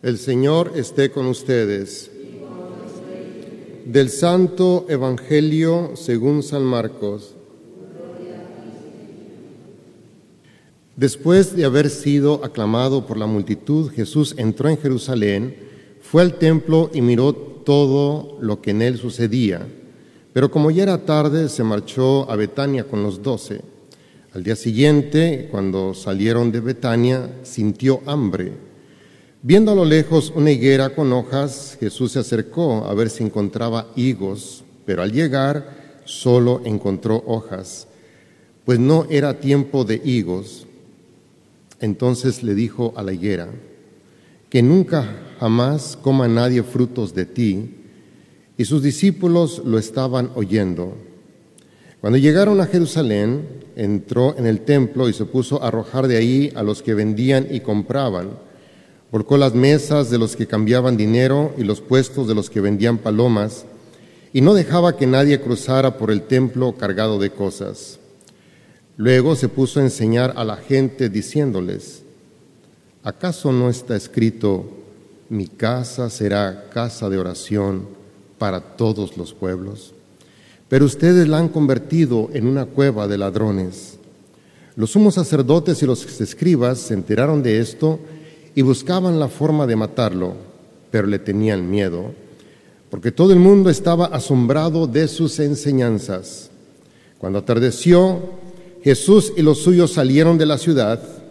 El Señor esté con ustedes. Del Santo Evangelio según San Marcos. Después de haber sido aclamado por la multitud, Jesús entró en Jerusalén, fue al templo y miró todo lo que en él sucedía. Pero como ya era tarde, se marchó a Betania con los 12. Al día siguiente, cuando salieron de Betania, sintió hambre. Viendo a lo lejos una higuera con hojas, Jesús se acercó a ver si encontraba higos, pero al llegar solo encontró hojas, pues no era tiempo de higos. Entonces le dijo a la higuera: que nunca jamás coma nadie frutos de ti. Y sus discípulos lo estaban oyendo. Cuando llegaron a Jerusalén, entró en el templo y se puso a arrojar de ahí a los que vendían y compraban. Volcó las mesas de los que cambiaban dinero y los puestos de los que vendían palomas, y no dejaba que nadie cruzara por el templo cargado de cosas. Luego se puso a enseñar a la gente diciéndoles: ¿acaso no está escrito: mi casa será casa de oración para todos los pueblos? Pero ustedes la han convertido en una cueva de ladrones. Los sumos sacerdotes y los escribas se enteraron de esto y buscaban la forma de matarlo, pero le tenían miedo, porque todo el mundo estaba asombrado de sus enseñanzas. Cuando atardeció, Jesús y los suyos salieron de la ciudad